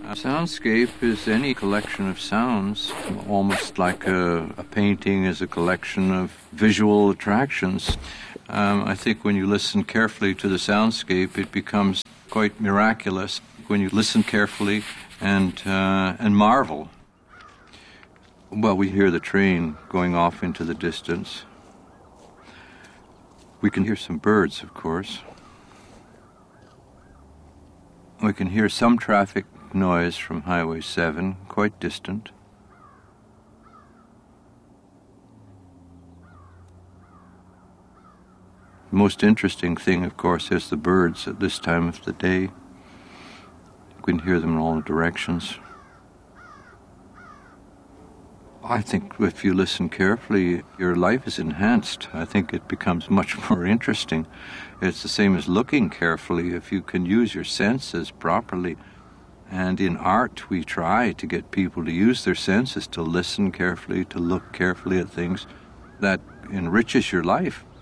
A soundscape is any collection of sounds, almost like a painting is a collection of visual attractions. I think when you listen carefully to the soundscape, it becomes quite miraculous when you listen carefully and marvel. Well, we hear the train going off into the distance. We can hear some birds, of course. We can hear some traffic noise from Highway 7, quite distant. The most interesting thing, of course, is the birds at this time of the day. You can hear them in all directions. I think if you listen carefully, your life is enhanced. I think it becomes much more interesting. It's the same as looking carefully. If you can use your senses properly, and in art we try to get people to use their senses, to listen carefully, to look carefully at things, that enriches your life.